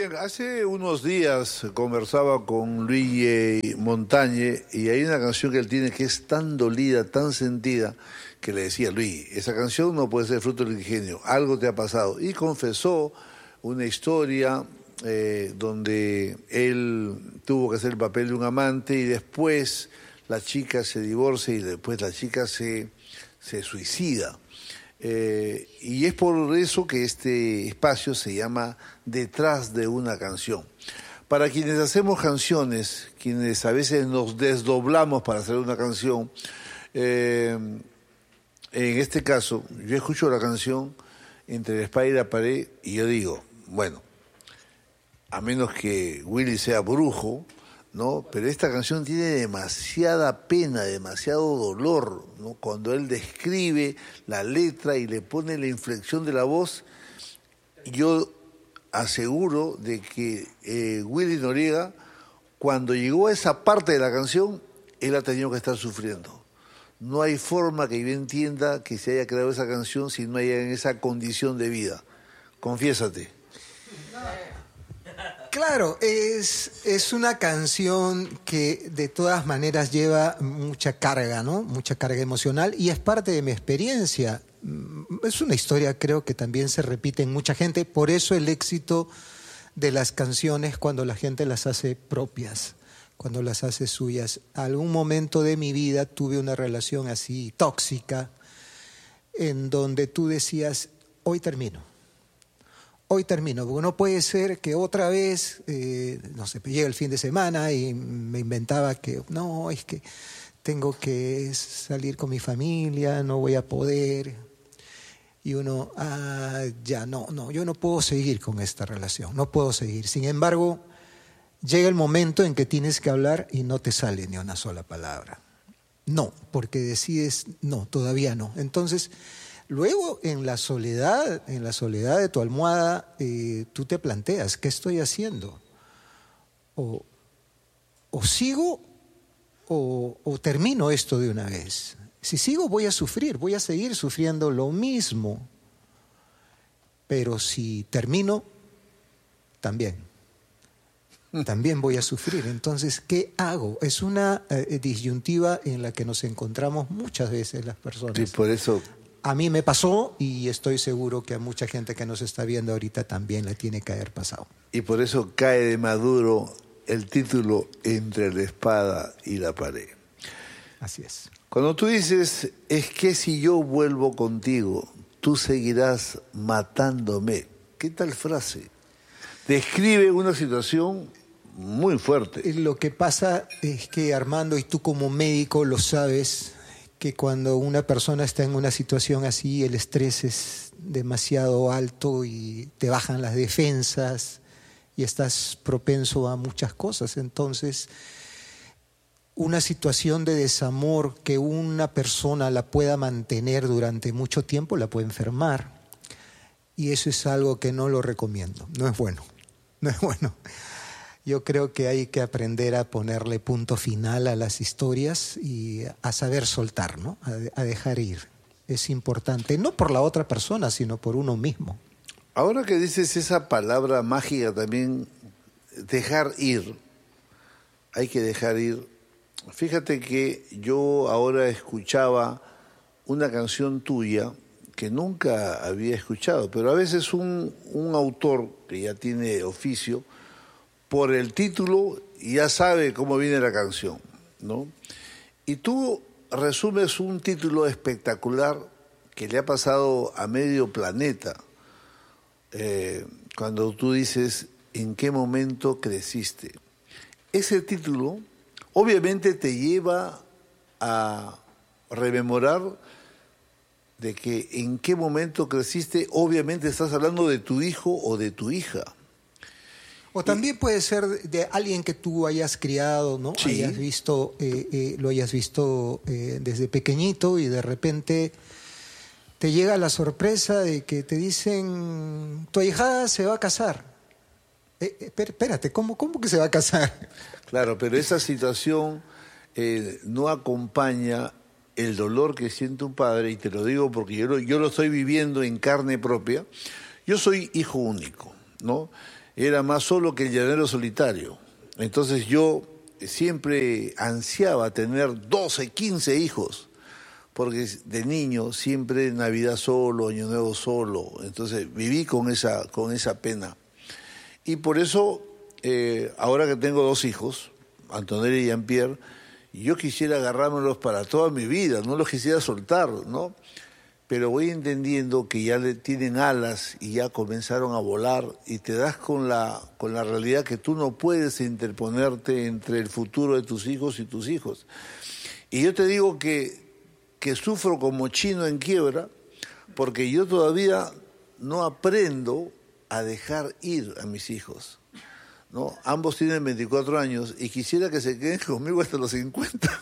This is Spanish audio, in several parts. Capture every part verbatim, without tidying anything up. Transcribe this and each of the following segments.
Bien, hace unos días conversaba con Luigi Montañe y hay una canción que él tiene que es tan dolida, tan sentida, que le decía, Luigi, esa canción no puede ser fruto del ingenio, algo te ha pasado. Y confesó una historia eh, donde él tuvo que hacer el papel de un amante y después la chica se divorcia y después la chica se, se suicida. Eh, y es por eso que este espacio se llama Detrás de una canción. Para quienes hacemos canciones, quienes a veces nos desdoblamos para hacer una canción, eh, en este caso, yo escucho la canción Entre la espada y la pared y yo digo, bueno, a menos que Willy sea brujo, ¿no? Pero esta canción tiene demasiada pena, demasiado dolor, ¿no? Cuando él describe la letra y le pone la inflexión de la voz, yo aseguro de que eh, Willy Noriega, cuando llegó a esa parte de la canción, él ha tenido que estar sufriendo. No hay forma que yo entienda que se haya creado esa canción si no haya en esa condición de vida. Confiésate. Claro, es, es una canción que de todas maneras lleva mucha carga, ¿no? Mucha carga emocional y es parte de mi experiencia. Es una historia, creo que también se repite en mucha gente, por eso el éxito de las canciones cuando la gente las hace propias, cuando las hace suyas. Algún momento de mi vida tuve una relación así tóxica en donde tú decías, hoy termino. Hoy termino, porque no puede ser que otra vez, eh, no sé, llega el fin de semana y me inventaba que, no, es que tengo que salir con mi familia, no voy a poder. Y uno, ah, ya, no, no, yo no puedo seguir con esta relación, no puedo seguir. Sin embargo, llega el momento en que tienes que hablar y no te sale ni una sola palabra. No, porque decides, no, todavía no. Entonces, luego, en la soledad, en la soledad de tu almohada, eh, tú te planteas, ¿qué estoy haciendo? O, o sigo o, o termino esto de una vez. Si sigo, voy a sufrir, voy a seguir sufriendo lo mismo. Pero si termino, también. También voy a sufrir. Entonces, ¿qué hago? Es una eh, disyuntiva en la que nos encontramos muchas veces las personas. Sí, por eso... A mí me pasó y estoy seguro que a mucha gente que nos está viendo ahorita también le tiene que haber pasado. Y por eso cae de maduro el título Entre la espada y la pared. Así es. Cuando tú dices, es que si yo vuelvo contigo, tú seguirás matándome. ¿Qué tal frase? Describe una situación muy fuerte. Lo que pasa es que, Armando, y tú como médico lo sabes, que cuando una persona está en una situación así, el estrés es demasiado alto y te bajan las defensas y estás propenso a muchas cosas. Entonces, una situación de desamor que una persona la pueda mantener durante mucho tiempo la puede enfermar. Y eso es algo que no lo recomiendo. No es bueno. No es bueno. Yo creo que hay que aprender a ponerle punto final a las historias y a saber soltar, ¿no? A, a dejar ir. Es importante, no por la otra persona, sino por uno mismo. Ahora que dices esa palabra mágica también, dejar ir, hay que dejar ir. Fíjate que yo ahora escuchaba una canción tuya que nunca había escuchado, pero a veces un, un autor que ya tiene oficio, por el título ya sabe cómo viene la canción, ¿no? Y tú resumes un título espectacular que le ha pasado a medio planeta, eh, cuando tú dices, ¿en qué momento creciste? Ese título obviamente te lleva a rememorar de que en qué momento creciste, obviamente estás hablando de tu hijo o de tu hija. O también puede ser de alguien que tú hayas criado, ¿no? Sí. Hayas visto, eh, eh, lo hayas visto eh, desde pequeñito y de repente te llega la sorpresa de que te dicen, tu ahijada se va a casar. Eh, eh, espérate, ¿cómo, ¿cómo que se va a casar? Claro, pero esa situación eh, no acompaña el dolor que siente un padre, y te lo digo porque yo lo, yo lo estoy viviendo en carne propia. Yo soy hijo único, ¿no? era más solo que el llanero solitario. Entonces yo siempre ansiaba tener doce, quince hijos, porque de niño siempre Navidad solo, Año Nuevo solo. Entonces viví con esa, con esa pena. Y por eso, eh, ahora que tengo dos hijos, Antonella y Jean-Pierre, yo quisiera agarrármelos para toda mi vida, no los quisiera soltar, ¿no? Pero voy entendiendo que ya le tienen alas y ya comenzaron a volar y te das con la, con la realidad que tú no puedes interponerte entre el futuro de tus hijos y tus hijos. Y yo te digo que, que sufro como chino en quiebra porque yo todavía no aprendo a dejar ir a mis hijos, ¿no? Ambos tienen veinticuatro años y quisiera que se queden conmigo hasta los cincuenta.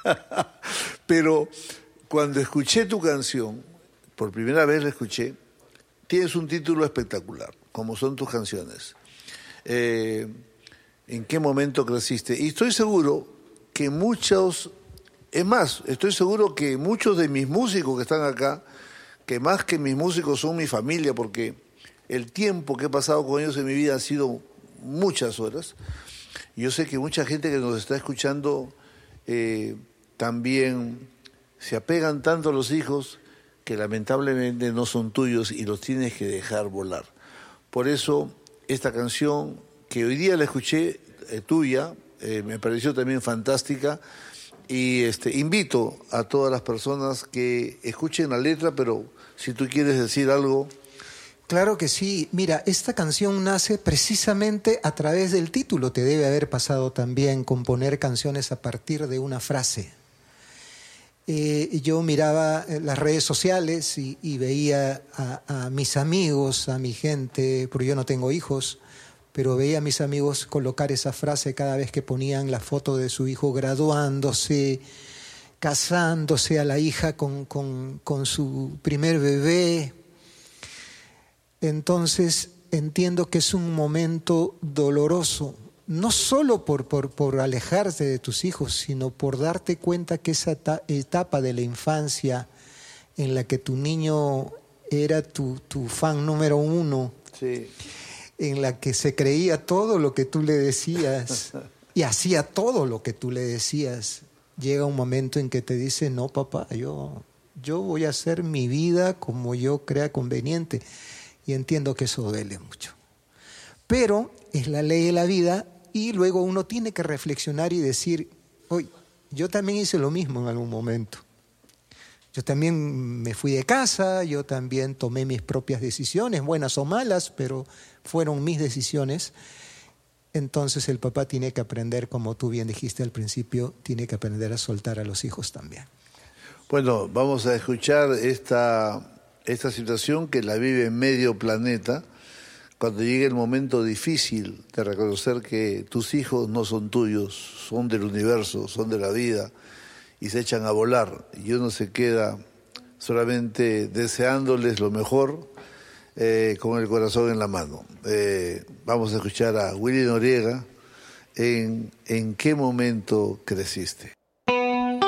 Pero cuando escuché tu canción, por primera vez la escuché, tienes un título espectacular, como son tus canciones. Eh, ¿En qué momento creciste? Y estoy seguro que muchos, es más, estoy seguro que muchos de mis músicos que están acá, que más que mis músicos son mi familia, porque el tiempo que he pasado con ellos en mi vida ha sido muchas horas. Yo sé que mucha gente que nos está escuchando eh, también se apegan tanto a los hijos que lamentablemente no son tuyos y los tienes que dejar volar. Por eso esta canción que hoy día la escuché, eh, tuya, eh, me pareció también fantástica y este, invito a todas las personas que escuchen la letra, pero si tú quieres decir algo... Claro que sí. Mira, esta canción nace precisamente a través del título. Te debe haber pasado también componer canciones a partir de una frase. Eh, yo miraba las redes sociales y, y veía a, a mis amigos, a mi gente, porque yo no tengo hijos, pero veía a mis amigos colocar esa frase cada vez que ponían la foto de su hijo graduándose, casándose, a la hija con, con, con su primer bebé. Entonces entiendo que es un momento doloroso, no solo por, por, por alejarte de tus hijos, sino por darte cuenta que esa etapa de la infancia en la que tu niño era tu, tu fan número uno, sí, en la que se creía todo lo que tú le decías y hacía todo lo que tú le decías, llega un momento en que te dice, no papá, yo, yo voy a hacer mi vida como yo crea conveniente. Y entiendo que eso duele mucho. Pero es la ley de la vida y luego uno tiene que reflexionar y decir, oye, yo también hice lo mismo en algún momento. Yo también me fui de casa, yo también tomé mis propias decisiones, buenas o malas, pero fueron mis decisiones. Entonces el papá tiene que aprender, como tú bien dijiste al principio, tiene que aprender a soltar a los hijos también. Bueno, vamos a escuchar esta... esta situación que la vive medio planeta, cuando llegue el momento difícil de reconocer que tus hijos no son tuyos, son del universo, son de la vida, y se echan a volar, y uno se queda solamente deseándoles lo mejor, eh, con el corazón en la mano. Eh, vamos a escuchar a Willy Noriega en ¿En qué momento creciste?